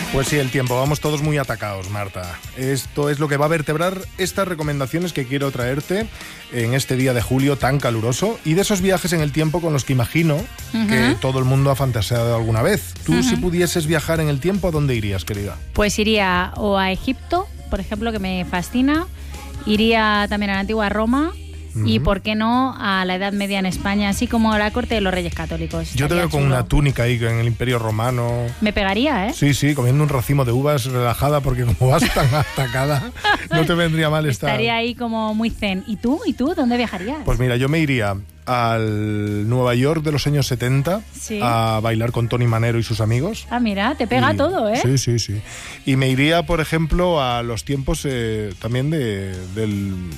Pues sí, el tiempo. Vamos todos muy atacados, Marta. Esto es lo que va a vertebrar estas recomendaciones que quiero traerte en este día de julio tan caluroso y de esos viajes en el tiempo con los que imagino que todo el mundo ha fantaseado alguna vez. Tú, si pudieses viajar en el tiempo, ¿a dónde irías, querida? Pues iría o a Egipto, por ejemplo, que me fascina. Iría también a la antigua Roma. Y, ¿por qué no?, a la Edad Media en España, así como a la corte de los Reyes Católicos. Yo te veo con una túnica ahí en el Imperio Romano. Me pegaría, ¿eh? Sí, sí, comiendo un racimo de uvas relajada, porque como vas tan atacada, no te vendría mal estar. Estaría ahí como muy zen. ¿Y tú? ¿Dónde viajarías? Pues mira, yo me iría al Nueva York de los años 70 a bailar con Tony Manero y sus amigos. Ah, mira, te pega todo, ¿eh? Sí, sí, sí. Y me iría, por ejemplo, a los tiempos también del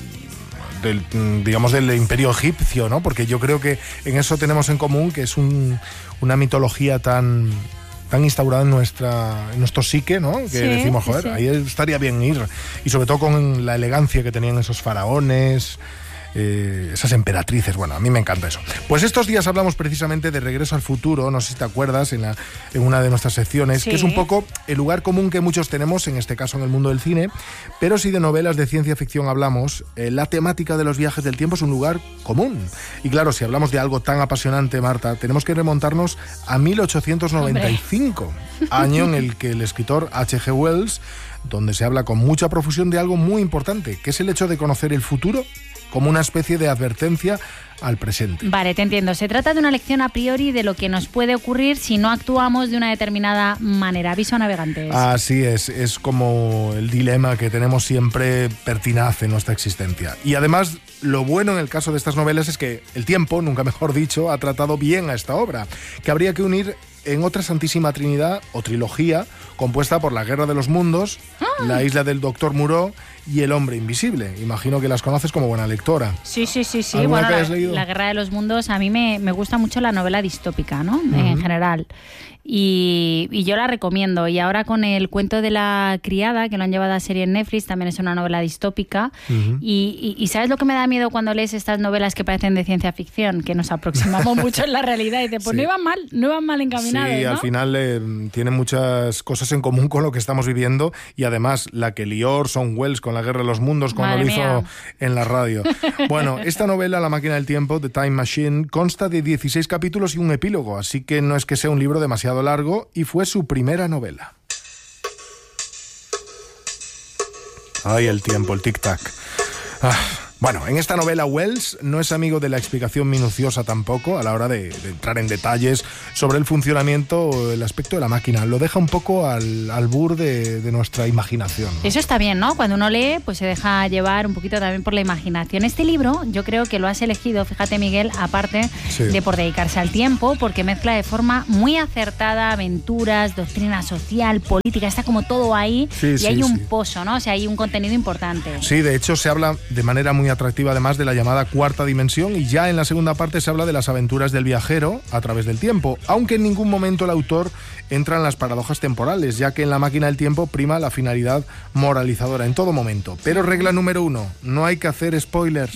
Imperio egipcio, ¿no? Porque yo creo que en eso tenemos en común que es una mitología tan instaurada en nuestro psique, ¿no? Que decimos, joder, ahí estaría bien ir. Y sobre todo con la elegancia que tenían esos faraones, esas emperatrices. Bueno, a mí me encanta eso. Pues estos días hablamos precisamente de Regreso al Futuro, no sé si te acuerdas, en una de nuestras secciones, que es un poco el lugar común que muchos tenemos, en este caso en el mundo del cine, pero si de novelas de ciencia ficción hablamos, la temática de los viajes del tiempo es un lugar común. Y claro, si hablamos de algo tan apasionante, Marta, tenemos que remontarnos a 1895, año en el que el escritor H.G. Wells, donde se habla con mucha profusión de algo muy importante, que es el hecho de conocer el futuro como una especie de advertencia al presente. Vale, te entiendo. Se trata de una lección a priori de lo que nos puede ocurrir si no actuamos de una determinada manera. Aviso a navegantes. Así es como el dilema que tenemos siempre pertinaz en nuestra existencia. Y además, lo bueno en el caso de estas novelas es que el tiempo, nunca mejor dicho, ha tratado bien a esta obra, que habría que unir en otra Santísima Trinidad o trilogía compuesta por La Guerra de los Mundos, La Isla del Doctor Moreau y El Hombre Invisible. Imagino que las conoces como buena lectora. Sí. Bueno, que hayas leído? La Guerra de los Mundos, a mí me gusta mucho la novela distópica, ¿no? En general. Y yo la recomiendo. Y ahora con el cuento de la criada, que lo han llevado a serie en Netflix, también es una novela distópica. Y ¿sabes lo que me da miedo cuando lees estas novelas que parecen de ciencia ficción? Que nos aproximamos mucho en la realidad y pues no iban mal encaminados, Sí, ¿no? al final tienen muchas cosas en común con lo que estamos viviendo, y además la que lió Orson Welles con La Guerra de los Mundos cuando lo hizo en la radio. Bueno, esta novela, La Máquina del Tiempo, The Time Machine, consta de 16 capítulos y un epílogo, así que no es que sea un libro demasiado largo, y fue su primera novela. Ay, el tiempo, el tic-tac. Bueno, en esta novela Wells no es amigo de la explicación minuciosa tampoco a la hora de entrar en detalles sobre el funcionamiento o el aspecto de la máquina. Lo deja un poco al albur de nuestra imaginación, ¿no? Eso está bien, ¿no? Cuando uno lee, pues se deja llevar un poquito también por la imaginación. Este libro yo creo que lo has elegido, fíjate, Miguel, aparte de por dedicarse al tiempo, porque mezcla de forma muy acertada aventuras, doctrina social, política, está como todo ahí y hay un pozo, ¿no? O sea, hay un contenido importante. Sí, de hecho se habla de manera muy atractiva además de la llamada cuarta dimensión, y ya en la segunda parte se habla de las aventuras del viajero a través del tiempo, aunque en ningún momento el autor entra en las paradojas temporales, ya que en La Máquina del Tiempo prima la finalidad moralizadora en todo momento. Pero regla número 1, no hay que hacer spoilers.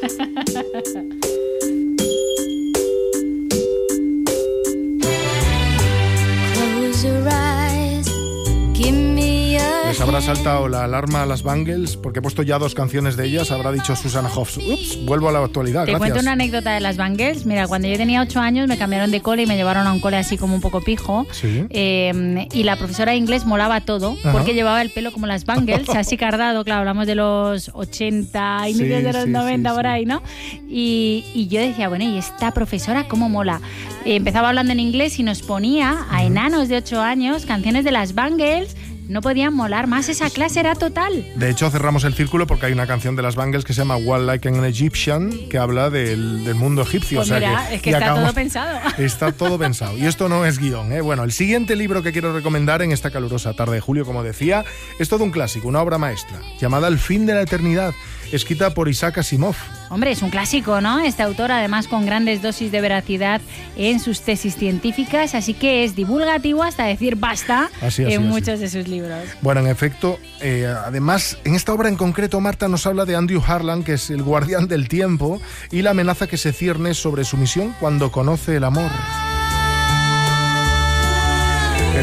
¿Les habrá saltado la alarma a las Bangles? Porque he puesto ya 2 canciones de ellas. Habrá dicho Susanna Hoffs, ups, vuelvo a la actualidad, Te cuento una anécdota de las Bangles. Mira, cuando yo tenía 8 años me cambiaron de cole y me llevaron a un cole así como un poco pijo. ¿Sí? Y la profesora de inglés molaba todo, porque llevaba el pelo como las Bangles, así cardado, claro, hablamos de los 80, inicios de los 90, por ahí, ¿no? Y yo decía, bueno, ¿y esta profesora cómo mola? Empezaba hablando en inglés y nos ponía a enanos de 8 años canciones de las Bangles. No podían molar más, esa clase era total. De hecho, cerramos el círculo porque hay una canción de las Bangles que se llama Walk Like an Egyptian, que habla del mundo egipcio. Pues mira, es que está todo pensado. Está todo pensado. Y esto no es guión, ¿eh? Bueno, el siguiente libro que quiero recomendar en esta calurosa tarde de julio, como decía, es todo un clásico, una obra maestra, llamada El fin de la eternidad, escrita por Isaac Asimov. Hombre, es un clásico, ¿no? Este autor, además, con grandes dosis de veracidad en sus tesis científicas, así que es divulgativo hasta decir basta en muchos de sus libros. Bueno, en efecto, además, en esta obra en concreto, Marta nos habla de Andrew Harlan, que es el guardián del tiempo, y la amenaza que se cierne sobre su misión cuando conoce el amor. El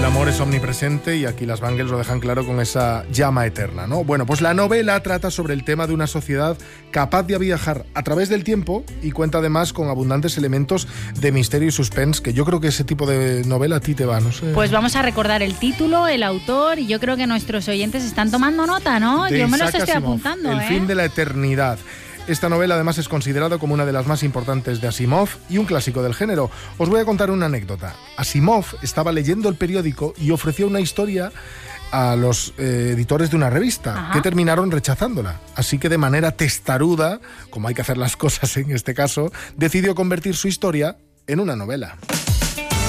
amor es omnipresente y aquí las Bangles lo dejan claro con esa llama eterna, ¿no? Bueno, pues la novela trata sobre el tema de una sociedad capaz de viajar a través del tiempo y cuenta además con abundantes elementos de misterio y suspense, que yo creo que ese tipo de novela a ti te va, no sé. Pues vamos a recordar el título, el autor, y yo creo que nuestros oyentes están tomando nota, ¿no? Yo me los estoy apuntando, El fin de la eternidad. Esta novela además es considerada como una de las más importantes de Asimov y un clásico del género. Os voy a contar una anécdota. Asimov estaba leyendo el periódico y ofreció una historia a los editores de una revista, que terminaron rechazándola. Así que de manera testaruda, como hay que hacer las cosas en este caso, decidió convertir su historia en una novela.